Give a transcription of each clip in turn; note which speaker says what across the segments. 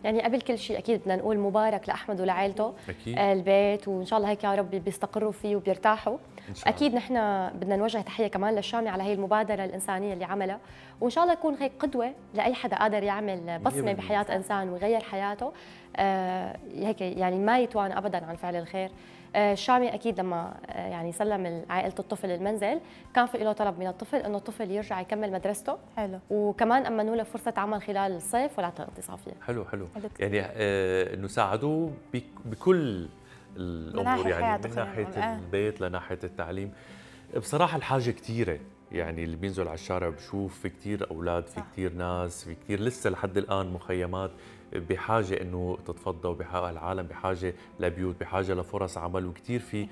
Speaker 1: يعني قبل كل شيء اكيد بدنا نقول مبارك لاحمد ولعائلته
Speaker 2: اكيد
Speaker 1: البيت، وان شاء الله هيك يا رب بيستقروا فيه وبيرتاحوا.
Speaker 2: إن شاء الله.
Speaker 1: اكيد نحن بدنا نوجه تحيه كمان للشامي على هي المبادره الانسانيه اللي عملها، وان شاء الله يكون هيك قدوه لاي حدا قادر يعمل بصمه
Speaker 2: 100%.
Speaker 1: بحياه انسان ويغير حياته. هيك يعني ما يتوانى ابدا عن فعل الخير. الشامي اكيد لما يعني سلم عائله الطفل المنزل كان في له طلب من الطفل انه الطفل يرجع يكمل مدرسته.
Speaker 3: حلو.
Speaker 1: وكمان امنوا له فرصه عمل خلال الصيف والعطله الاختصاصيه.
Speaker 2: حلو حلو.
Speaker 3: حلو
Speaker 2: يعني انه ساعدوه بكل الامور،
Speaker 3: ناحية
Speaker 2: يعني
Speaker 3: حياته
Speaker 2: من
Speaker 3: خلينا
Speaker 2: ناحيه
Speaker 3: نقول.
Speaker 2: البيت لناحيه التعليم. بصراحه الحاجه كثيره، يعني اللي بينزل على الشارع بشوف في كثير اولاد، في كثير ناس، في كثير لسه لحد الان مخيمات بحاجه انه تتفضى، العالم بحاجه لبيوت، بحاجه لفرص عمل، وكثير في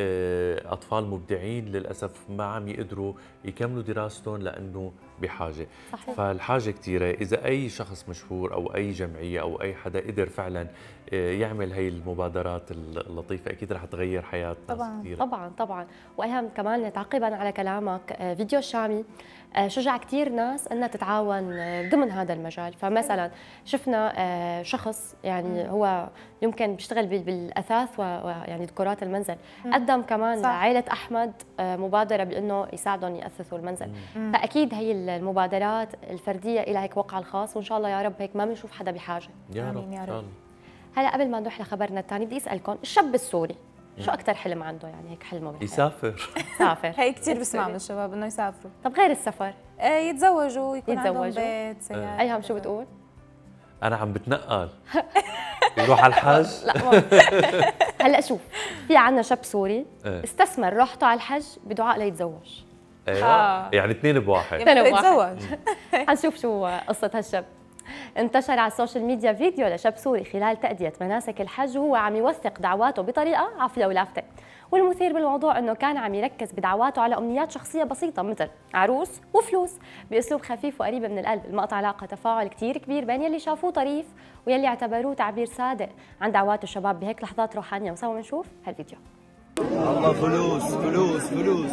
Speaker 2: اطفال مبدعين للاسف ما عم يقدروا يكملوا دراستهم لانه بحاجه.
Speaker 1: صحيح.
Speaker 2: فالحاجه كثيره، اذا اي شخص مشهور او اي جمعيه او اي حدا قدر فعلا يعمل هي المبادرات اللطيفه، اكيد رح تغير حياه ناس
Speaker 3: طبعاً.
Speaker 2: كثير.
Speaker 1: طبعا طبعا. واهم كمان تعقيبا على كلامك، فيديو الشامي شجع كثير ناس انها تتعاون ضمن هذا المجال. فمثلا شفنا شخص يعني هو يمكن بيشتغل بالاثاث ويعني ديكورات المنزل، قدم كمان لعائله احمد مبادره بانه يساعدهم ياثثوا المنزل. فاكيد هي المبادرات الفرديه لها هيك وقعها الخاص، وان شاء الله يا رب هيك ما بنشوف حدا بحاجه.
Speaker 2: يا
Speaker 3: آمين
Speaker 2: رب
Speaker 3: يا
Speaker 2: ان
Speaker 3: رب.
Speaker 2: شاء الله.
Speaker 1: هلا قبل ما نروح لخبرنا الثاني بدي اسالكم، الشاب السوري شو اكثر حلم عنده؟ يعني هيك حلمه بالحياه؟
Speaker 2: يسافر.
Speaker 1: يسافر.
Speaker 3: هي كثير بسمع من الشباب انه يسافروا،
Speaker 1: طب غير السفر؟
Speaker 3: يتزوجوا، يكون عندهم
Speaker 1: يتزوجوا.
Speaker 3: بيت، سيارة.
Speaker 1: ايهم شو بتقول؟
Speaker 2: انا عم بتنقل يروح على الحج.
Speaker 1: لا ما هلا شوف، في عنا شاب سوري
Speaker 2: إيه.
Speaker 1: استثمر راحته على الحج بدعاء ليتزوج.
Speaker 2: ايوه يعني اثنين بواحد.
Speaker 3: يبقى
Speaker 1: واحد.
Speaker 3: يتزوج.
Speaker 1: حنشوف شو قصة هالشاب. انتشر على السوشيال ميديا فيديو لشاب سوري خلال تأدية مناسك الحج وهو عم يوثق دعواته بطريقة عفلة ولافتة. والمثير بالموضوع انه كان عم يركز بدعواته على امنيات شخصيه بسيطه مثل عروس وفلوس باسلوب خفيف وقريب من القلب. المقطع لاقى تفاعل كثير كبير بين يلي شافوه طريف ويلي اعتبروه تعبير صادق عن دعوات الشباب بهيك لحظات روحانيه. وسوا بنشوف هالفيديو.
Speaker 4: الله فلوس فلوس فلوس،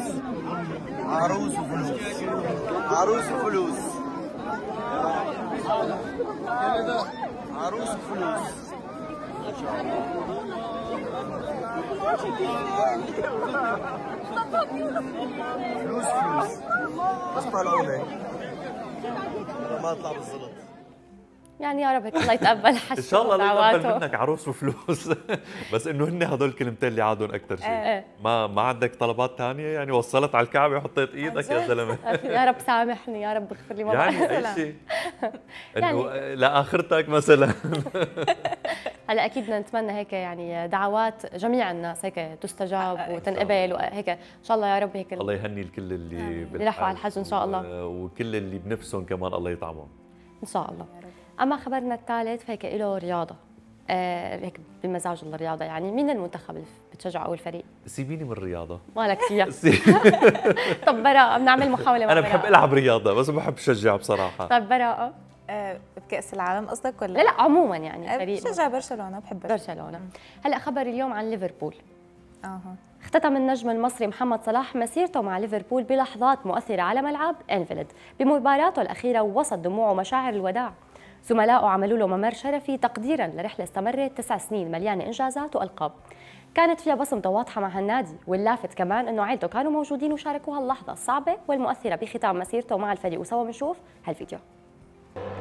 Speaker 4: عروس وفلوس، عروس وفلوس، عروس وفلوس. فلوس فلوس بس طلعوني ما اطلع بالزلط.
Speaker 1: يعني يا رب هيك الله يتقبل حجته
Speaker 2: ان شاء الله الله
Speaker 1: ودعواته.
Speaker 2: يتقبل منك عروس وفلوس. بس انه هن هدول الكلمتين اللي عادهم اكثر شيء. ما عندك طلبات ثانيه؟ يعني وصلت على الكعبه وحطيت ايدك يا زلمه.
Speaker 1: يا رب سامحني، يا رب اغفر لي ما
Speaker 2: يعني
Speaker 1: بعرف.
Speaker 2: اي شيء انه لاخرتك مثلا.
Speaker 1: هلا اكيد بدنا نتمنى هيك يعني دعوات جميع الناس هيك تستجاب وتنقبل وهيك ان شاء الله يا رب هيك
Speaker 2: الله يهني الكل اللي
Speaker 1: راحوا على الحج ان شاء الله،
Speaker 2: وكل اللي بنفسهم كمان الله يطعمهم
Speaker 1: ان شاء الله. اما خبرنا الثالث فهيك له رياضه، هيك بمزاج الرياضه. يعني مين المنتخب اللي بتشجعه او الفريق؟
Speaker 2: سيبيني من الرياضه.
Speaker 1: مالك فيها؟ طب براءه بنعمل محاوله مع
Speaker 2: انا بحب
Speaker 1: براءة.
Speaker 2: العب رياضه بس ما بحب اشجع بصراحه.
Speaker 1: طيب براءه؟
Speaker 3: بكأس العالم قصدك ولا؟
Speaker 1: لا لا عموما يعني فريق
Speaker 3: بشجع برشلونة، بحب
Speaker 1: برشلونه. هلا خبر اليوم عن ليفربول.
Speaker 3: اها.
Speaker 1: اختتم النجم المصري محمد صلاح مسيرته مع ليفربول بلحظات مؤثرة على ملعب أنفيلد بمباراته الأخيرة وسط دموع ومشاعر الوداع. زملائه عملوا له ممر شرفي تقديرا لرحلة استمرت 9 سنين مليانة إنجازات وألقاب كانت فيها بصمته واضحة مع هالنادي. واللافت كمان أنه عائلته كانوا موجودين وشاركوا هاللحظة الصعبة والمؤثرة بختام مسيرته مع الفريق. وسوا بنشوف هالفيديو.